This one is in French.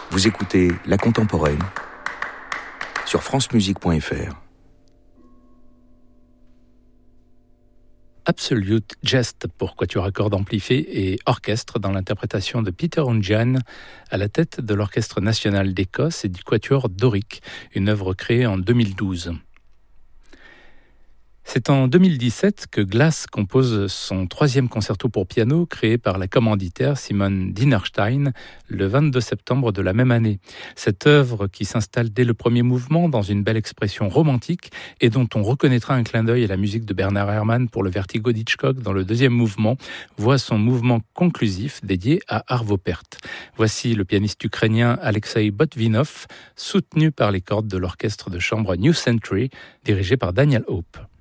Vous écoutez La Contemporaine sur francemusique.fr. Absolute Jest pour quatuor à cordes amplifiées et orchestre dans l'interprétation de Peter Oundjian à la tête de l'Orchestre national d'Écosse et du quatuor Doric, une œuvre créée en 2012. C'est en 2017 que Glass compose son 3e concerto pour piano créé par la commanditaire Simone Dinerstein le 22 septembre de la même année. Cette œuvre qui s'installe dès le premier mouvement dans une belle expression romantique et dont on reconnaîtra un clin d'œil à la musique de Bernard Herrmann pour le Vertigo d'Hitchcock dans le 2e mouvement, voit son mouvement conclusif dédié à Arvo Pärt. Voici le pianiste ukrainien Alexei Botvinov, soutenu par les cordes de l'orchestre de chambre New Century dirigé par Daniel Hope.